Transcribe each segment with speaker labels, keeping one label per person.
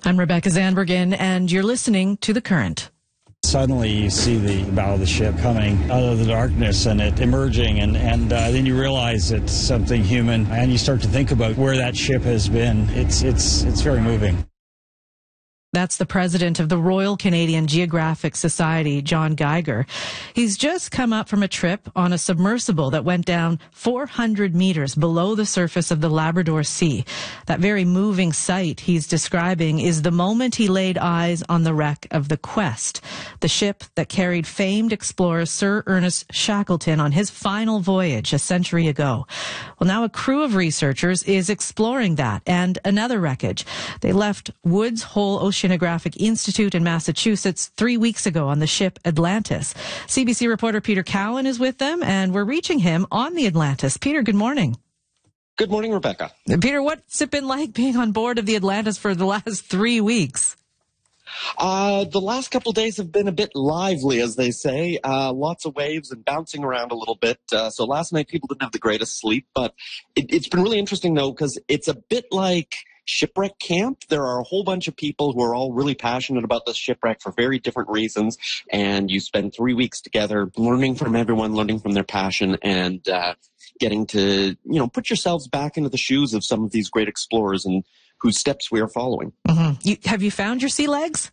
Speaker 1: I'm Rebecca Zandbergen, and you're listening to The Current.
Speaker 2: Suddenly you see the bow of the ship coming out of the darkness and it emerging, and then you realize it's something human, and you start to think about where that ship has been. It's very moving.
Speaker 1: That's the president of the Royal Canadian Geographic Society, John Geiger. He's just come up from a trip on a submersible that went down 400 meters below the surface of the Labrador Sea. That very moving sight he's describing is the moment he laid eyes on the wreck of the Quest, the ship that carried famed explorer Sir Ernest Shackleton on his final voyage a century ago. Well, now a crew of researchers is exploring that and another wreckage. They left Woods Hole Oceanographic Institute in Massachusetts 3 weeks ago on the ship Atlantis. CBC reporter Peter Cowan is with them, and we're reaching him on the Atlantis. Peter, good morning.
Speaker 3: Good morning, Rebecca.
Speaker 1: Peter, what's it been like being on board of the Atlantis for the last 3 weeks?
Speaker 3: The last couple of days have been a bit lively, as they say. Lots of waves and bouncing around a little bit. So last night people didn't have the greatest sleep, but it's been really interesting, though, because it's a bit like shipwreck camp. There are a whole bunch of people who are all really passionate about this shipwreck for very different reasons, and you spend 3 weeks together learning from everyone, learning from their passion, and getting to, put yourselves back into the shoes of some of these great explorers and whose steps we are following.
Speaker 1: Mm-hmm. Have you found your sea legs?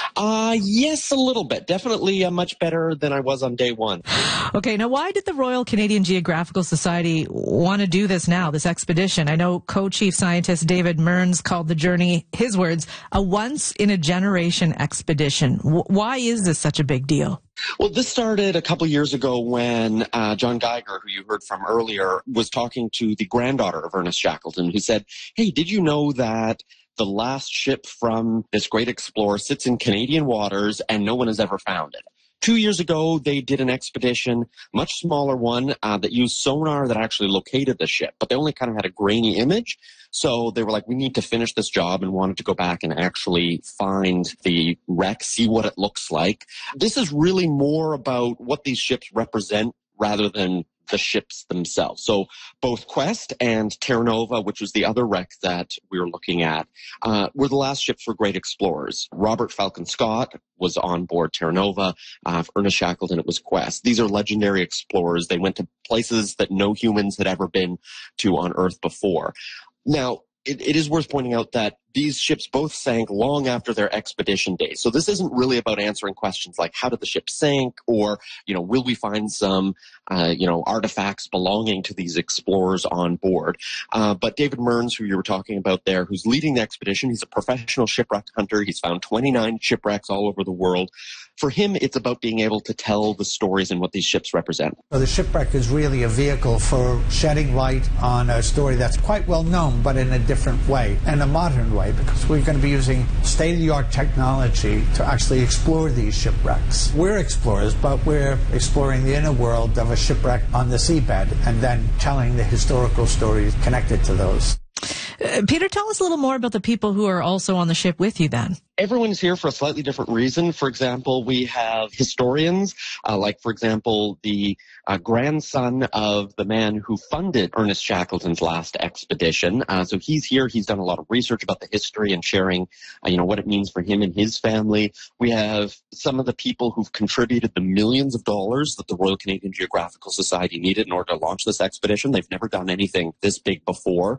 Speaker 3: Yes, a little bit. Definitely much better than I was on day one.
Speaker 1: Okay, now why did the Royal Canadian Geographical Society want to do this now, this expedition? I know co-chief scientist David Mearns called the journey, his words, a once-in-a-generation expedition. Why is this such a big deal?
Speaker 3: Well, this started a couple years ago when John Geiger, who you heard from earlier, was talking to the granddaughter of Ernest Shackleton, who said, hey, did you know that the last ship from this great explorer sits in Canadian waters and no one has ever found it? 2 years ago, they did an expedition, much smaller one, that used sonar that actually located the ship, but they only kind of had a grainy image. So they were like, we need to finish this job, and wanted to go back and actually find the wreck, see what it looks like. This is really more about what these ships represent rather than the ships themselves. So both Quest and Terra Nova, which was the other wreck that we were looking at, were the last ships for great explorers. Robert Falcon Scott was on board Terra Nova. For Ernest Shackleton, it was Quest. These are legendary explorers. They went to places that no humans had ever been to on Earth before. Now, it is worth pointing out that these ships both sank long after their expedition days. So this isn't really about answering questions like how did the ship sink, or, will we find some, artifacts belonging to these explorers on board. But David Mearns, who you were talking about there, who's leading the expedition, he's a professional shipwreck hunter. He's found 29 shipwrecks all over the world. For him, it's about being able to tell the stories and what these ships represent.
Speaker 4: So the shipwreck is really a vehicle for shedding light on a story that's quite well known, but in a different way, and a modern way, because we're going to be using state-of-the-art technology to actually explore these shipwrecks. We're explorers, but we're exploring the inner world of a shipwreck on the seabed and then telling the historical stories connected to those.
Speaker 1: Peter, tell us a little more about the people who are also on the ship with you then.
Speaker 3: Everyone's here for a slightly different reason. For example, we have historians, like, for example, the grandson of the man who funded Ernest Shackleton's last expedition. So he's here. He's done a lot of research about the history and sharing, what it means for him and his family. We have some of the people who've contributed the millions of dollars that the Royal Canadian Geographical Society needed in order to launch this expedition. They've never done anything this big before.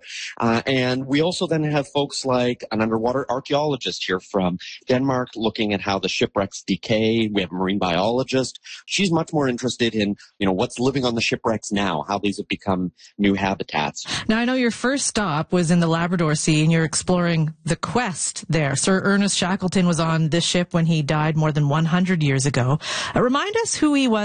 Speaker 3: And we also then have folks like an underwater archaeologist here from Denmark looking at how the shipwrecks decay. We have a marine biologist. She's much more interested in, what's living on the shipwrecks now, how these have become new habitats.
Speaker 1: Now, I know your first stop was in the Labrador Sea, and you're exploring the Quest there. Sir Ernest Shackleton was on this ship when he died more than 100 years ago. Remind us who he was